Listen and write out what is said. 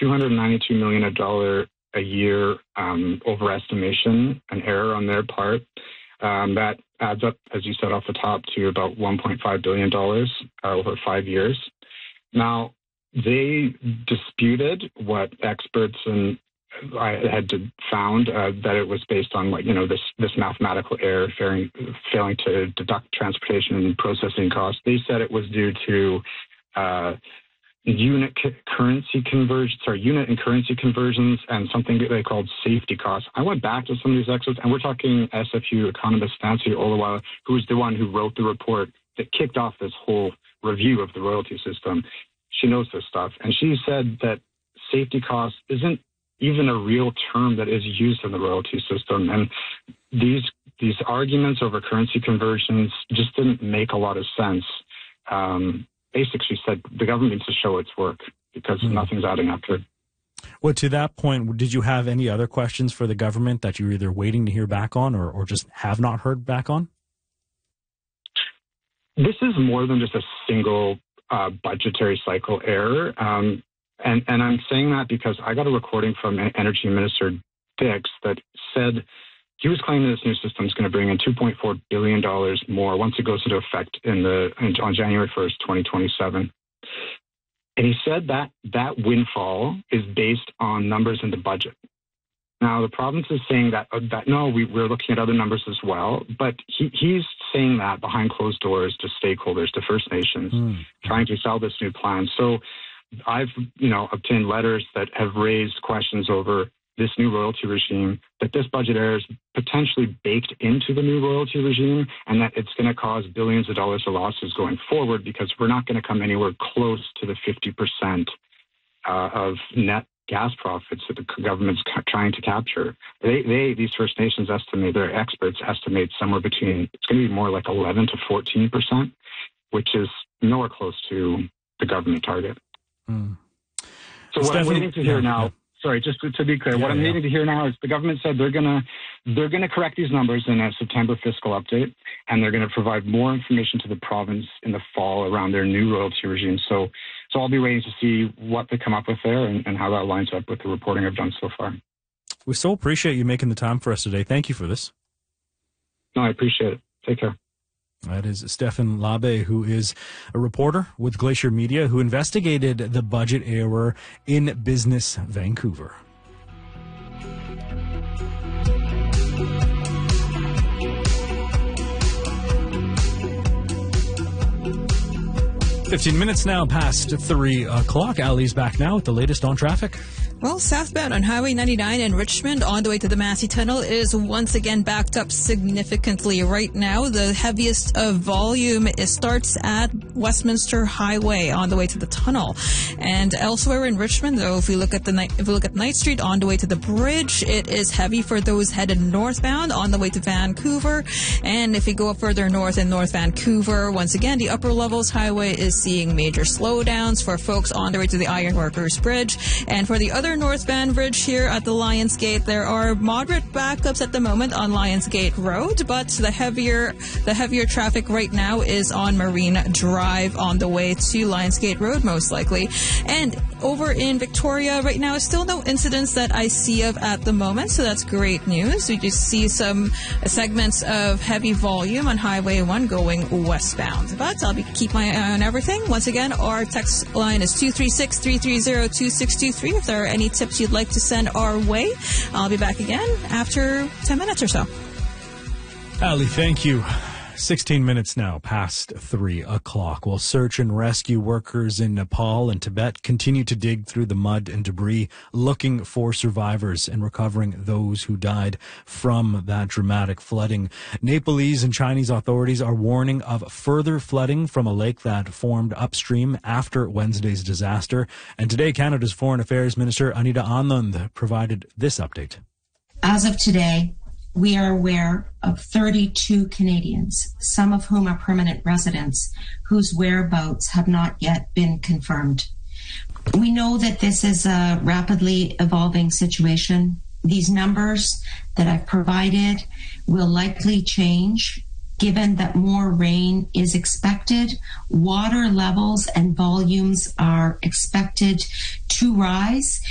$292 million a year overestimation, an error on their part. That adds up, as you said off the top, to about $1.5 billion over 5 years. Now, they disputed what experts and I had found that it was based on this mathematical error, failing to deduct transportation and processing costs. They said it was due to unit and currency conversions and something that they called safety costs. I went back to some of these experts, and we're talking SFU economist Nancy Olawale, who was the one who wrote the report that kicked off this whole review of the royalty system. She knows this stuff, and she said that safety costs isn't even a real term that is used in the royalty system. And these arguments over currency conversions just didn't make a lot of sense. Basically, she said the government needs to show its work because nothing's adding up to it. Well, to that point, did you have any other questions for the government that you're either waiting to hear back on or just have not heard back on? This is more than just a single budgetary cycle error. And I'm saying that because I got a recording from Energy Minister Dix that said he was claiming this new system is going to bring in $2.4 billion more once it goes into effect on January 1st, 2027. And he said that windfall is based on numbers in the budget. Now, the province is saying that no, we're looking at other numbers as well, but he's saying that behind closed doors to stakeholders, to First Nations, trying to sell this new plan. So I've, obtained letters that have raised questions over this new royalty regime, that this budget error is potentially baked into the new royalty regime, and that it's going to cause billions of dollars of losses going forward because we're not going to come anywhere close to the 50% of net gas profits that the government's trying to capture. These First Nations their experts estimate somewhere between, it's going to be more like 11 to 14%, which is nowhere close to the government target. So what I'm waiting to hear now, sorry, just to be clear, what I'm waiting to hear now is the government said they're gonna correct these numbers in a September fiscal update, and they're going to provide more information to the province in the fall around their new royalty regime. So I'll be waiting to see what they come up with there and how that lines up with the reporting I've done so far. We so appreciate you making the time for us today. Thank you for this. No, I appreciate it. Take care. That is Stefan Labe, who is a reporter with Glacier Media, who investigated the budget error in Business Vancouver. "15 minutes now past 3 o'clock. Ali's back now with the latest on traffic. Well, southbound on Highway 99 in Richmond on the way to the Massey Tunnel is once again backed up significantly right now. The heaviest volume starts at Westminster Highway on the way to the tunnel. And elsewhere in Richmond, though, if we look at Knight Street on the way to the bridge, it is heavy for those headed northbound on the way to Vancouver. And if we go up further north in North Vancouver, once again, the Upper Levels Highway is seeing major slowdowns for folks on their way to the Ironworkers Bridge. And for the other northbound bridge here at the Lions Gate, there are moderate backups at the moment on Lions Gate Road, but the heavier traffic right now is on Marine Drive on the way to Lions Gate Road, most likely. And over in Victoria right now, still no incidents that I see of at the moment, so that's great news. We just see some segments of heavy volume on Highway 1 going westbound. But I'll keep my eye on everything. Once again, our text line is 236-330-2623. If there are any tips you'd like to send our way, I'll be back again after 10 minutes or so. Ali, thank you. 16 minutes now past 3 o'clock. While search and rescue workers in Nepal and Tibet continue to dig through the mud and debris, looking for survivors and recovering those who died from that dramatic flooding. Nepalese and Chinese authorities are warning of further flooding from a lake that formed upstream after Wednesday's disaster. And today, Canada's Foreign Affairs Minister Anita Anand provided this update. As of today, we are aware of 32 Canadians, some of whom are permanent residents, whose whereabouts have not yet been confirmed. We know that this is a rapidly evolving situation. These numbers that I've provided will likely change given that more rain is expected. Water levels and volumes are expected to rise.